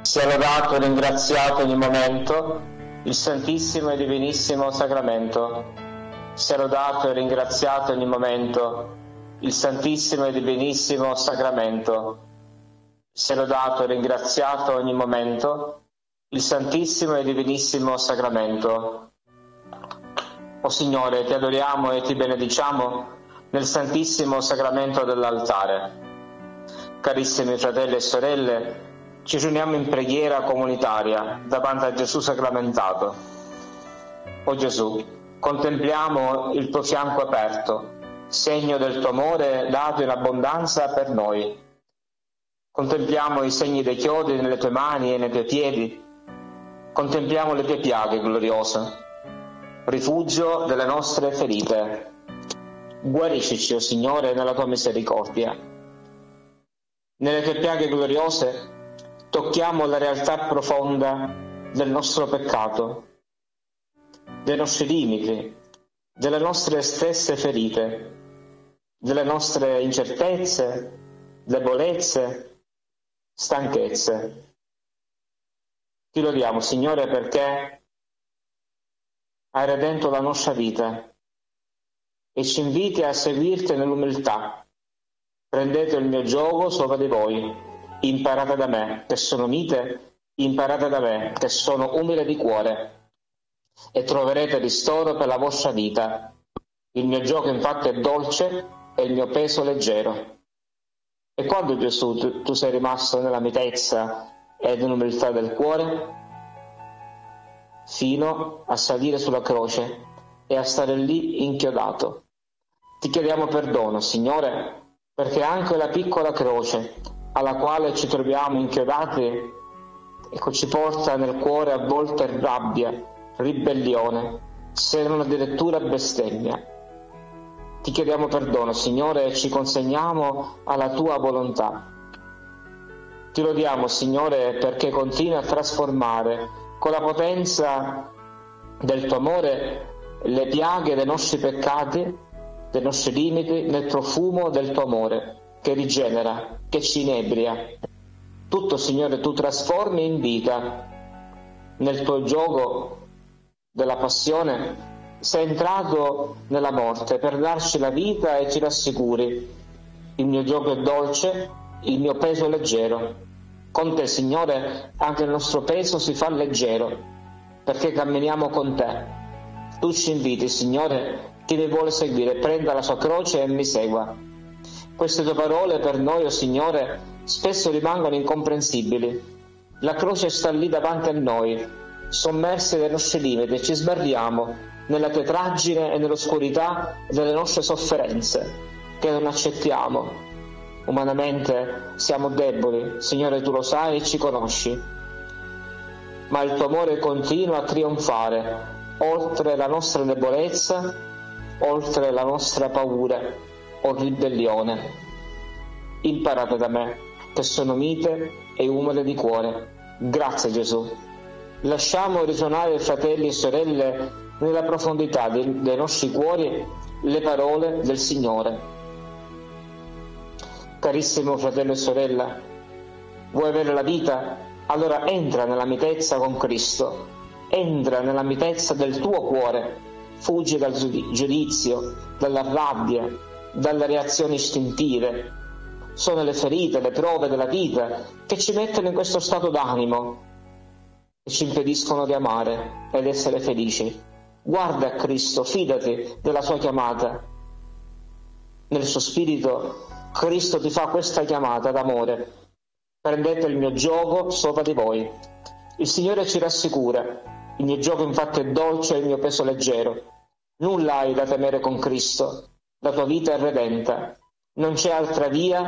Sia lodato e ringraziato ogni momento il Santissimo e Divinissimo Sacramento. Sia lodato e ringraziato ogni momento il Santissimo e Divinissimo Sacramento. Sia lodato e ringraziato ogni momento il Santissimo e Divinissimo Sacramento. O Signore, ti adoriamo e ti benediciamo nel Santissimo Sacramento dell'altare. Carissimi fratelli e sorelle, ci riuniamo in preghiera comunitaria davanti a Gesù sacramentato. O Gesù, contempliamo il tuo fianco aperto, segno del tuo amore dato in abbondanza per noi. Contempliamo i segni dei chiodi nelle tue mani e nei tuoi piedi. Contempliamo le tue piaghe gloriose, rifugio delle nostre ferite. Guariscici, o Signore, nella tua misericordia. Nelle tue piaghe gloriose tocchiamo la realtà profonda del nostro peccato, dei nostri limiti, delle nostre stesse ferite, delle nostre incertezze, debolezze, stanchezze. Ti lodiamo, Signore, perché hai redento la nostra vita e ci inviti a seguirti nell'umiltà. Prendete il mio giogo sopra di voi. Imparate da me, che sono mite, imparate da me, che sono umile di cuore, e troverete ristoro per la vostra vita. Il mio gioco infatti è dolce e il mio peso leggero. E quando, Gesù, tu sei rimasto nella mitezza e nell'umiltà del cuore, fino a salire sulla croce e a stare lì inchiodato. Ti chiediamo perdono, Signore, perché anche la piccola croce alla quale ci troviamo inchiodati, ecco, ci porta nel cuore a volte rabbia, ribellione, se non addirittura bestemmia. Ti chiediamo perdono, Signore, e ci consegniamo alla tua volontà. Ti lodiamo, Signore, perché continui a trasformare con la potenza del tuo amore le piaghe dei nostri peccati, dei nostri limiti, nel profumo del tuo amore, che rigenera, che ci inebria. Tutto, Signore, tu trasformi in vita. Nel tuo gioco della passione sei entrato nella morte per darci la vita e ci rassicuri. Il mio gioco è dolce, il mio peso è leggero. Con te, Signore, anche il nostro peso si fa leggero, perché camminiamo con te. Tu ci inviti, Signore, chi mi vuole seguire, prenda la sua croce e mi segua. Queste tue parole per noi, o Signore, spesso rimangono incomprensibili. La croce sta lì davanti a noi, sommersi dai nostri limiti, e ci sbarriamo nella tetraggine e nell'oscurità delle nostre sofferenze, che non accettiamo. Umanamente siamo deboli, Signore, tu lo sai e ci conosci, ma il tuo amore continua a trionfare oltre la nostra debolezza, oltre la nostra paura o ribellione. Imparate da me, che sono mite e umile di cuore. Grazie, Gesù. Lasciamo risuonare, fratelli e sorelle, nella profondità dei nostri cuori le parole del Signore. Carissimo fratello e sorella, vuoi avere la vita? Allora entra nella mitezza con Cristo, entra nella mitezza del tuo cuore, fuggi dal giudizio, dalla rabbia, dalle reazioni istintive. Sono le ferite, le prove della vita che ci mettono in questo stato d'animo e ci impediscono di amare ed essere felici. Guarda a Cristo, fidati della sua chiamata. Nel suo spirito Cristo ti fa questa chiamata d'amore. Prendete il mio giogo sopra di voi. Il Signore ci rassicura. Il mio gioco infatti è dolce e il mio peso leggero. Nulla hai da temere con Cristo. La tua vita è redenta. Non c'è altra via